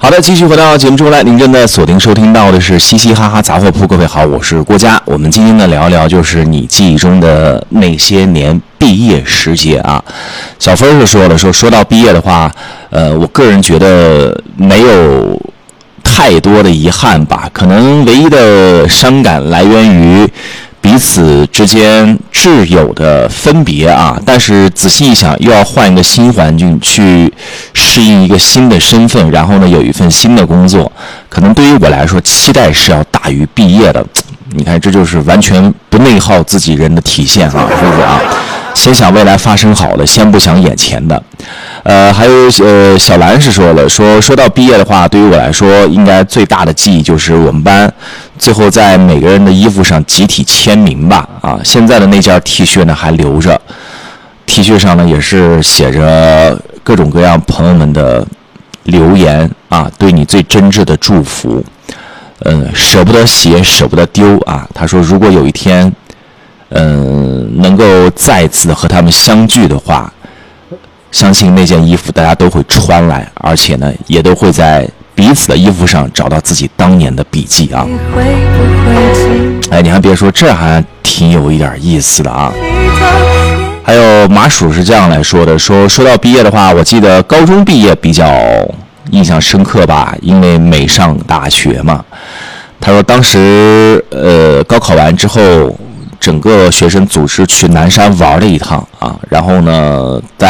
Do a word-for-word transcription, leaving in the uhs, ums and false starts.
好的，继续回到节目中来，您正在锁定收听到的是嘻嘻哈哈杂货铺。各位好，我是郭嘉。我们今天呢聊一聊，就是你记忆中的那些年毕业时节啊。小芬是说了，说说到毕业的话，呃，我个人觉得没有太多的遗憾吧，可能唯一的伤感来源于彼此之间挚友的分别啊，但是仔细一想，又要换一个新环境去适应一个新的身份，然后呢有一份新的工作，可能对于我来说，期待是要大于毕业的。你看，这就是完全不内耗自己人的体现啊，是不是啊？先想未来发生好的，先不想眼前的。呃，还有呃，小兰是说了，说说到毕业的话，对于我来说，应该最大的记忆就是我们班最后在每个人的衣服上集体签名吧。啊，现在的那件 T 恤呢还留着 ，T 恤上呢也是写着各种各样朋友们的留言啊，对你最真挚的祝福。嗯，舍不得洗，也舍不得丢啊。他说，如果有一天，嗯，能够再次和他们相聚的话，相信那件衣服大家都会穿来，而且呢，也都会在彼此的衣服上找到自己当年的笔记啊。哎，你还别说，这还挺有一点意思的啊。还有马鼠是这样来说的，说说到毕业的话，我记得高中毕业比较印象深刻吧，因为没上大学嘛。他说当时呃高考完之后，整个学生组织去南山玩了一趟啊，然后呢在